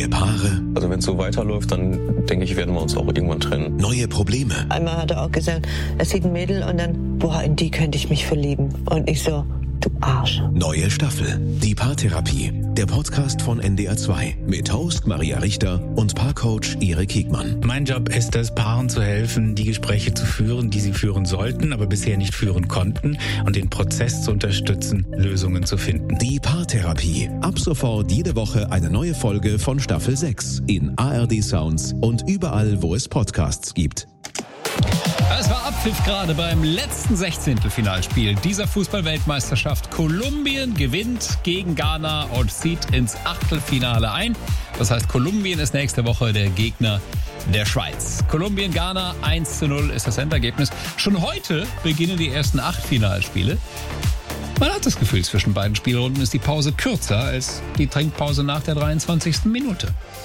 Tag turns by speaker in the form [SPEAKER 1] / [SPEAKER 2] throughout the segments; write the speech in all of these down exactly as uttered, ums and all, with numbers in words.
[SPEAKER 1] Neue Paare.
[SPEAKER 2] Also wenn es so weiterläuft, dann denke ich, werden wir uns auch irgendwann trennen.
[SPEAKER 1] Neue Probleme.
[SPEAKER 3] Einmal hat er auch gesagt, er sieht ein Mädel und dann, boah, in die könnte ich mich verlieben. Und ich so, du Arsch.
[SPEAKER 1] Neue Staffel. Die Paartherapie. Der Podcast von N D R zwei. Mit Host Maria Richter und Paarcoach Erik Hegmann.
[SPEAKER 4] Mein Job ist es, Paaren zu helfen, die Gespräche zu führen, die sie führen sollten, aber bisher nicht führen konnten, und den Prozess zu unterstützen, Lösungen zu finden.
[SPEAKER 1] Die Paartherapie. Ab sofort jede Woche eine neue Folge von Staffel sechs in A R D Sounds und überall, wo es Podcasts gibt.
[SPEAKER 5] Es war Abpfiff gerade beim letzten Sechzehntelfinalspiel dieser Fußball-Weltmeisterschaft. Kolumbien gewinnt gegen Ghana und zieht ins Achtelfinale ein. Das heißt, Kolumbien ist nächste Woche der Gegner der Schweiz. Kolumbien-Ghana eins zu null ist das Endergebnis. Schon heute beginnen die ersten acht Finalspiele. Man hat das Gefühl, zwischen beiden Spielrunden ist die Pause kürzer als die Trinkpause nach der dreiundzwanzigsten Minute.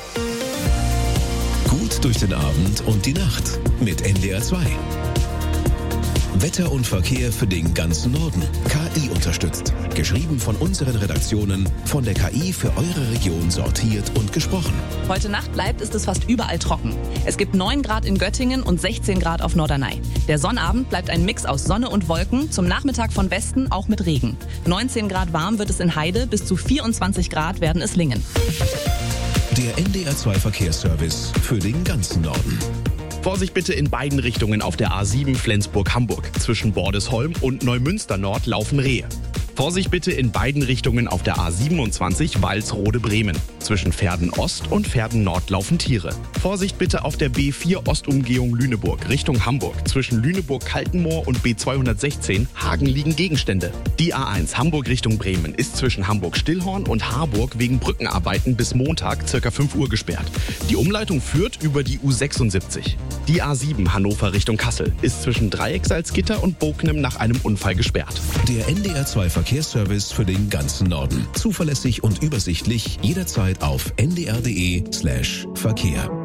[SPEAKER 1] Gut durch den Abend und die Nacht mit N D R zwei. Wetter und Verkehr für den ganzen Norden. K I unterstützt. Geschrieben von unseren Redaktionen, von der K I für eure Region sortiert und gesprochen.
[SPEAKER 6] Heute Nacht bleibt ist es fast überall trocken. Es gibt neun Grad in Göttingen und sechzehn Grad auf Norderney. Der Sonnabend bleibt ein Mix aus Sonne und Wolken, zum Nachmittag von Westen auch mit Regen. neunzehn Grad warm wird es in Heide, bis zu vierundzwanzig Grad werden es Lingen.
[SPEAKER 1] Der N D R zwei Verkehrsservice für den ganzen Norden.
[SPEAKER 7] Vorsicht bitte in beiden Richtungen auf der A sieben Flensburg-Hamburg. Zwischen Bordesholm und Neumünster-Nord laufen Rehe. Vorsicht bitte in beiden Richtungen auf der A siebenundzwanzig Walsrode-Bremen. Zwischen Verden-Ost und Verden-Nord laufen Tiere. Vorsicht bitte auf der B vier Ostumgehung Lüneburg Richtung Hamburg. Zwischen Lüneburg-Kaltenmoor und B zweihundertsechzehn Hagen liegen Gegenstände. Die A eins Hamburg Richtung Bremen ist zwischen Hamburg-Stillhorn und Harburg wegen Brückenarbeiten bis Montag ca. fünf Uhr gesperrt. Die Umleitung führt über die U sechsundsiebzig. Die A sieben Hannover Richtung Kassel ist zwischen Dreiecksalzgitter und Bognem nach einem Unfall gesperrt.
[SPEAKER 1] Der N D R zwei Verkehrsservice für den ganzen Norden. Zuverlässig und übersichtlich, jederzeit auf n d r punkt d e slash Verkehr.